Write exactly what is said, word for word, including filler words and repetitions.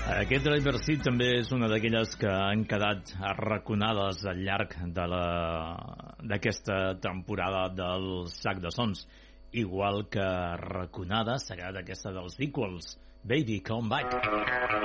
Aquest Driver's Seat també és una d'aquelles que han quedat arraconades al llarg de la d'aquesta temporada del Sac de Sons, igual que arraconada serà d'aquesta dels Equals, Baby Come Back.